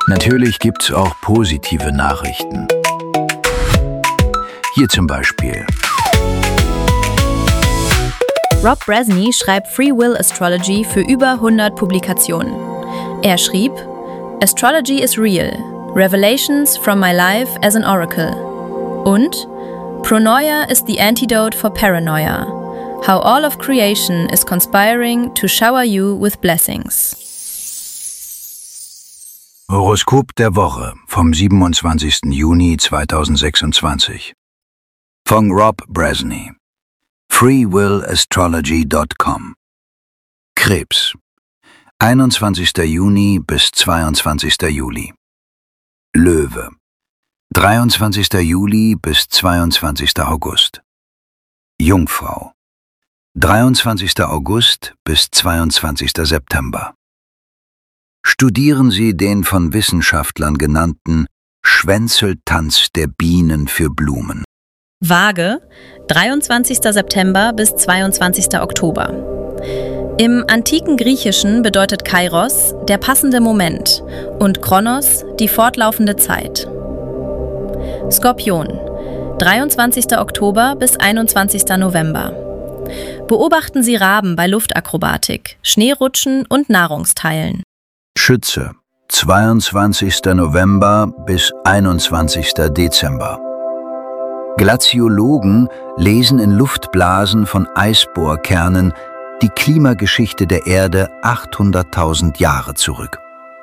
Natürlich gibt's auch positive Nachrichten. Hier zum Beispiel. Rob Brezsny schreibt Free Will Astrology für über 100 Publikationen. Er schrieb: Astrology is real. Revelations from my life as an oracle. Und Pronoia is the antidote for paranoia. How all of creation is conspiring to shower you with blessings. Horoskop der Woche vom 27. Juni 2026. Von Rob Brezsny. freewillastrology.com. Krebs. 21. Juni bis 22. Juli. Löwe. 23. Juli bis 22. August. Jungfrau. 23. August bis 22. September. Studieren Sie den von Wissenschaftlern genannten Schwänzeltanz der Bienen für Blumen. Waage, 23. September bis 22. Oktober. Im antiken Griechischen bedeutet Kairos der passende Moment und Chronos die fortlaufende Zeit. Skorpion, 23. Oktober bis 21. November. Beobachten Sie Raben bei Luftakrobatik, Schneerutschen und Nahrungsteilen. Schütze, 22. November bis 21. Dezember. Glaziologen lesen in Luftblasen von Eisbohrkernen die Klimageschichte der Erde 800.000 Jahre zurück.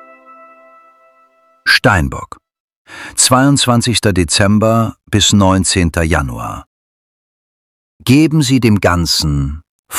Steinbock, 22. Dezember bis 19. Januar. Geben Sie dem Ganzen